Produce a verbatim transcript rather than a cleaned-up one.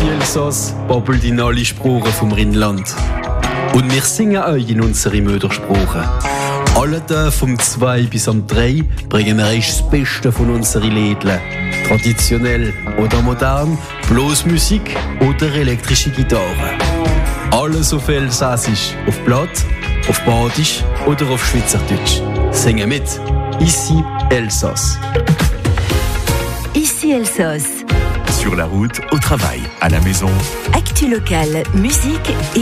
Ici Elsass babbelt in alle Sprachen vom Rheinland. Und wir singen euch in unsere Muttersprache. Alle Tage vom zwei bis am drei bringen wir euch das Beste von unseren Lädlen. Traditionell oder modern, Blasmusik oder elektrische Gitarre. Alles auf Elsassisch, auf Blatt, auf Badisch oder auf Schweizerdeutsch. Singen mit. Ici Elsass. Ici Elsass. Sur la route, au travail, à la maison. Actu locale, musique et